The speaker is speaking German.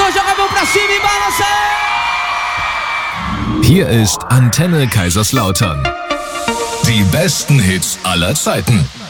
pessoas, joga a mão pra cima e balança! Hier ist Antenne Kaiserslautern. Die besten Hits aller Zeiten.